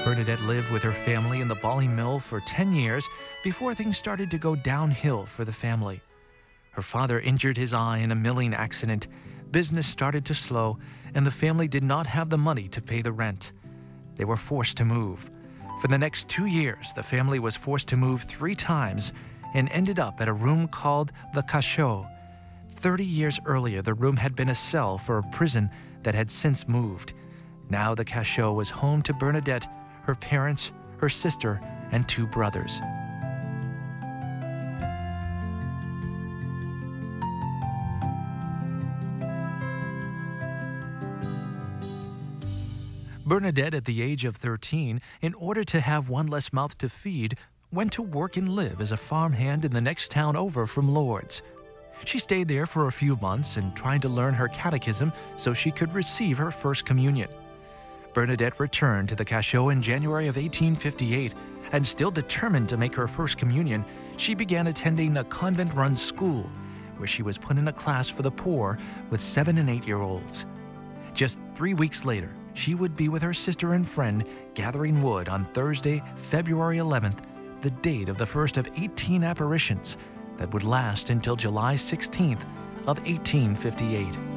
Bernadette lived with her family in the Bali mill for 10 years before things started to go downhill for the family. Her father injured his eye in a milling accident. Business started to slow, and the family did not have the money to pay the rent. They were forced to move. For the next 2 years, the family was forced to move 3 times and ended up at a room called the Cachot. 30 years earlier, the room had been a cell for a prison that had since moved. Now the Cachot was home to Bernadette, her parents, her sister, and 2 brothers. Bernadette, at the age of 13, in order to have one less mouth to feed, went to work and live as a farmhand in the next town over from Lourdes. She stayed there for a few months and tried to learn her catechism so she could receive her first communion. Bernadette returned to the Cachot in January of 1858, and still determined to make her first communion, she began attending the convent-run school, where she was put in a class for the poor with 7- and 8-year-olds. Just 3 weeks later, she would be with her sister and friend gathering wood on Thursday, February 11th, the date of the first of 18 apparitions that would last until July 16th of 1858.